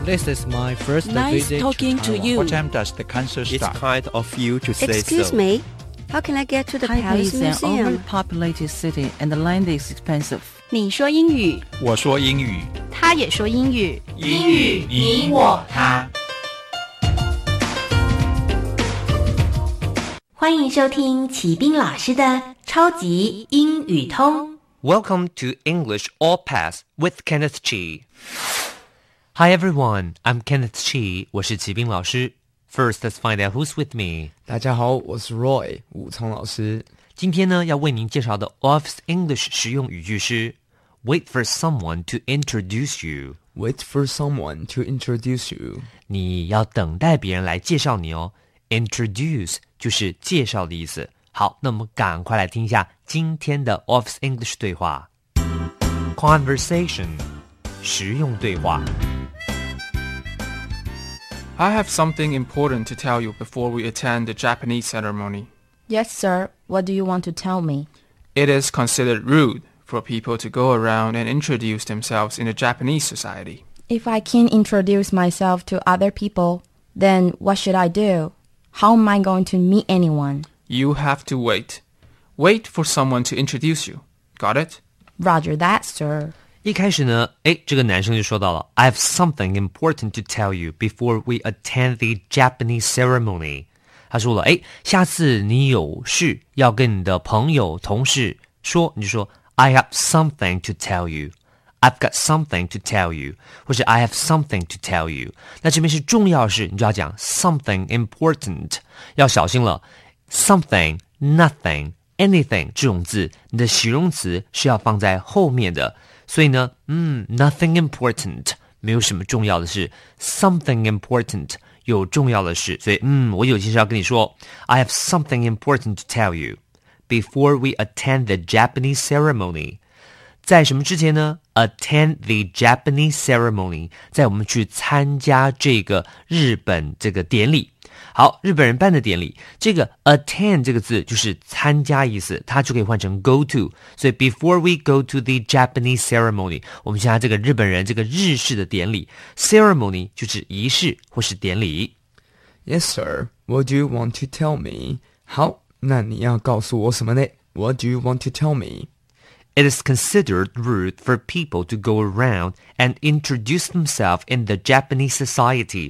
This is my first Nice visit talking to you. What time does the concert It's start? kind of you to say Excuse so. me, how can I get to the Taipei Palace is an Museum? overpopulated city and the land is expensive. 你说英语， 我说英语， 他也说英语， 英语你我他。 欢迎收听齐斌老师的超级英语通。 Welcome to English All Pass with Kenneth Chi. Hi everyone, I'm Kenneth Chi. 我是齐斌老师。First, let's find out who's with me. 大家好，我是 Roy 武聪老师。 今天呢，要为您介绍的 Office English 实用语句是 Wait for someone to introduce you. Wait for someone to introduce you. 你要等待别人来介绍你哦。Introduce 就是介绍的意思。好，那我们赶快来听一下今天的 Office English 对话。Conversation 实用对话。 I have something important to tell you before we attend the Japanese ceremony. Yes, sir. What do you want to tell me? It is considered rude for people to go around and introduce themselves in the Japanese society. If I can't introduce myself to other people, then what should I do? How am I going to meet anyone? You have to wait. Wait for someone to introduce you. Got it? Roger that, sir. 一开始呢，这个男生就说到了 I have something important to tell you before we attend the Japanese ceremony. 他说了，下次你有事要跟你的朋友、同事说，你就说 I have something to tell you. I've got something to tell you. 或者 I have something to tell you. 那这边是重要事，你就要讲 something important. 要小心了 something, nothing, anything 这种字，你的形容词是要放在后面的。所以呢nothing important 没有什么重要的事 something important 有重要的事，所以我有件事要跟你说 I have something important to tell you before we attend the Japanese ceremony. 在什么之前呢 attend the Japanese ceremony 在我们去参加这个日本这个典礼。好，日本人办的典礼，这个 attend 这个字就是参加意思，它就可以换成 go to。所以 before we go to the Japanese ceremony， 我们参加这个日本人这个日式的典礼 ceremony 就是仪式或是典礼。 Yes, sir. What do you want to tell me? 好，那你要告诉我什么呢？ What do you want to tell me? It is considered rude for people to go around and introduce themselves in the Japanese society.